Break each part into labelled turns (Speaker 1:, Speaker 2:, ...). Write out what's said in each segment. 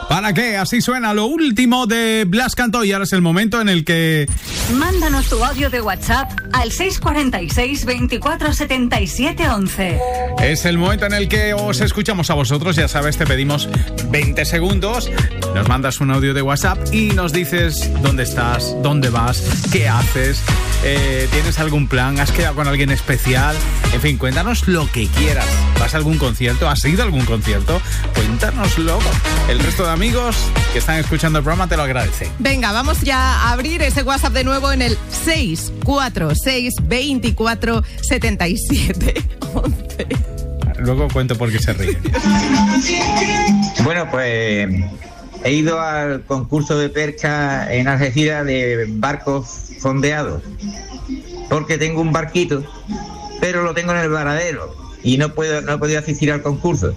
Speaker 1: ¿Para qué? Así suena lo último de Blas Cantó y ahora es el momento en el que...
Speaker 2: Mándanos tu audio de WhatsApp al 646 24 77 11.
Speaker 1: Es el momento en el que os escuchamos a vosotros, ya sabes, te pedimos 20 segundos, nos mandas un audio de WhatsApp y nos dices dónde estás, dónde vas, qué haces, tienes algún plan, has quedado con alguien especial, en fin, cuéntanos lo que quieras. ¿Vas a algún concierto? ¿Has ido a algún concierto? Cuéntanoslo. El resto de amigos que están escuchando el programa te lo agradecen.
Speaker 3: Venga, vamos ya a abrir ese WhatsApp de nuevo en el 646 24 77 11.
Speaker 1: Luego cuento por qué se ríen.
Speaker 4: Bueno, pues he ido al concurso de pesca en Algeciras de barcos fondeados, porque tengo un barquito, pero lo tengo en el varadero y no he podido asistir al concurso.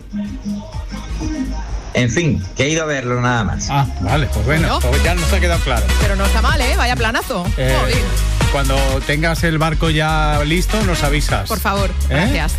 Speaker 4: En fin, que he ido a verlo nada más.
Speaker 1: Ah, vale, pues bueno, pues ya nos ha quedado claro.
Speaker 3: Pero no está mal, vaya planazo.
Speaker 1: Cuando tengas el barco ya listo, nos avisas.
Speaker 3: Por favor, gracias.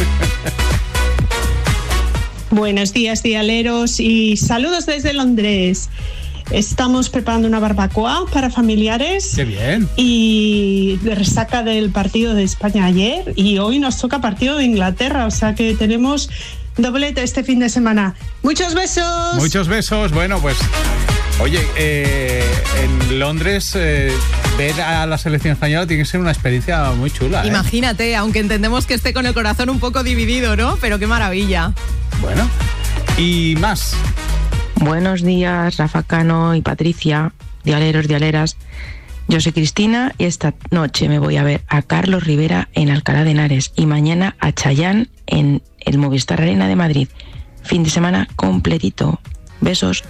Speaker 5: Buenos días, dialeros, y saludos desde Londres. Estamos preparando una barbacoa para familiares.
Speaker 1: ¡Qué bien!
Speaker 5: Y de resaca del partido de España ayer, y hoy nos toca partido de Inglaterra, o sea que tenemos doblete este fin de semana. ¡Muchos besos!
Speaker 1: Muchos besos. Bueno, pues, oye, en Londres ver a la selección española tiene que ser una experiencia muy chula.
Speaker 3: Imagínate, aunque entendemos que esté con el corazón un poco dividido, ¿no? Pero qué maravilla.
Speaker 1: Bueno, y más.
Speaker 6: Buenos días, Rafa Cano y Patricia, dialeros, dialeras. Yo soy Cristina y esta noche me voy a ver a Carlos Rivera en Alcalá de Henares y mañana a Chayanne en el Movistar Arena de Madrid. Fin de semana completito. Besos.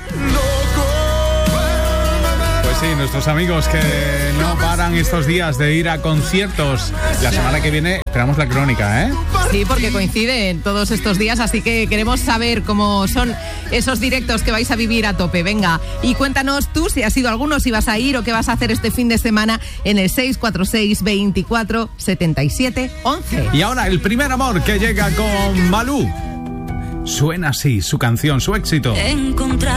Speaker 1: Pues sí, nuestros amigos que no paran estos días de ir a conciertos. La semana que viene esperamos la crónica, ¿eh?
Speaker 3: Sí, porque coinciden todos estos días, así que queremos saber cómo son esos directos que vais a vivir a tope. Venga, y cuéntanos tú si has ido a alguno, si vas a ir o qué vas a hacer este fin de semana en el 646 24 77 11.
Speaker 1: Y ahora el primer amor que llega con Malú. Suena así su canción, su éxito.